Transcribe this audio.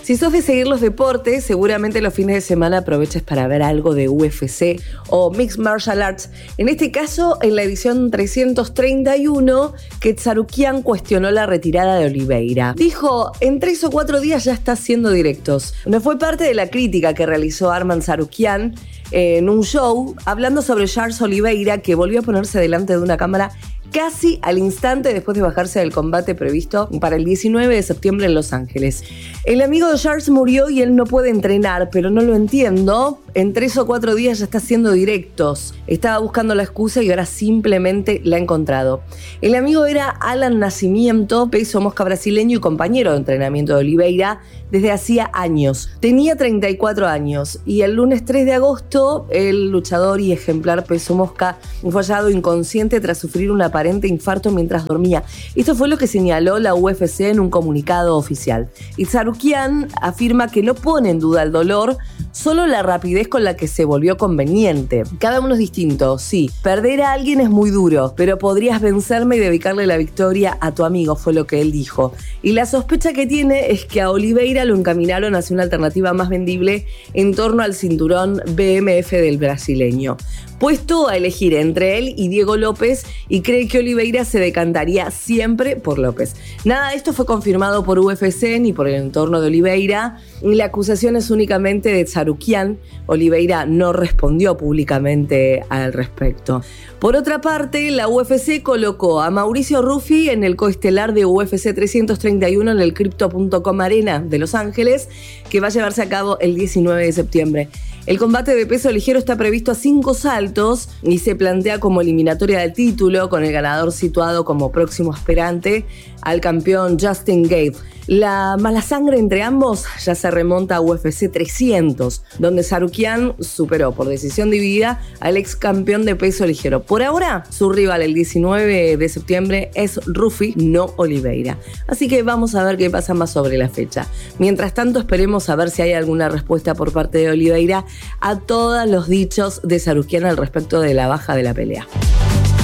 Si sos de seguir los deportes, seguramente los fines de semana aproveches para ver algo de UFC o Mixed Martial Arts. En este caso, en la edición 331, que Tsarukyan cuestionó la retirada de Oliveira. Dijo, en 3 o 4 días ya está haciendo directos. No fue parte de la crítica que realizó Arman Tsarukyan en un show, hablando sobre Charles Oliveira, que volvió a ponerse delante de una cámara casi al instante después de bajarse del combate previsto para el 19 de septiembre en Los Ángeles. El amigo de Charles murió y él no puede entrenar, pero no lo entiendo. En 3 o 4 días ya está haciendo directos. Estaba buscando la excusa y ahora simplemente la ha encontrado. El amigo era Alan Nascimento, peso mosca brasileño y compañero de entrenamiento de Oliveira desde hacía años. Tenía 34 años y el lunes 3 de agosto el luchador y ejemplar peso mosca fue hallado inconsciente tras sufrir un aparente infarto mientras dormía. Esto fue lo que señaló la UFC en un comunicado oficial. Y Tsarukyan afirma que no pone en duda el dolor, solo la rapidez con la que se volvió conveniente. Cada uno es distinto, sí. Perder a alguien es muy duro, pero podrías vencerme y dedicarle la victoria a tu amigo, fue lo que él dijo. Y la sospecha que tiene es que a Oliveira lo encaminaron hacia una alternativa más vendible en torno al cinturón BMF del brasileño. Puesto a elegir entre él y Diego López, y cree que Oliveira se decantaría siempre por López. Nada de esto fue confirmado por UFC ni por el entorno de Oliveira. La acusación es únicamente de Tsarukyan. Oliveira no respondió públicamente al respecto. Por otra parte, la UFC colocó a Mauricio Ruffi en el coestelar de UFC 331 en el Crypto.com Arena de Los Ángeles, que va a llevarse a cabo el 19 de septiembre. El combate de peso ligero está previsto a 5 saltos y se plantea como eliminatoria del título, con el ganador situado como próximo aspirante al campeón Justin Gaethje. La mala sangre entre ambos ya se remonta a UFC 300, donde Tsarukyan superó por decisión dividida al ex campeón de peso ligero. Por ahora, su rival el 19 de septiembre es Ruffi, no Oliveira. Así que vamos a ver qué pasa más sobre la fecha. Mientras tanto, esperemos a ver si hay alguna respuesta por parte de Oliveira a todos los dichos de Tsarukyan al respecto de la baja de la pelea.